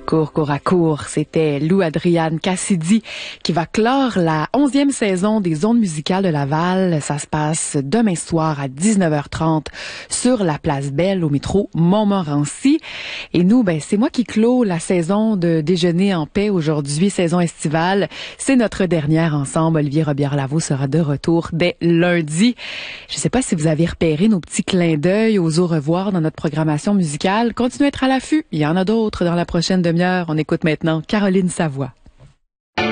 Cours à cours, c'était Lou Adriane Cassidy qui va clore la 11e saison des Ondes musicales de Laval. Ça se passe demain soir à 19h30 sur la place Belle au métro Montmorency. Et nous, c'est moi qui clôt la saison de Déjeuner en paix aujourd'hui, saison estivale. C'est notre dernière ensemble. Olivier Robillard-Lavaux sera de retour dès lundi. Je ne sais pas si vous avez repéré nos petits clins d'œil aux au revoir dans notre programmation musicale. Continuez à être à l'affût. Il y en a d'autres dans la prochaine demi-heure. On écoute maintenant Caroline Savoie.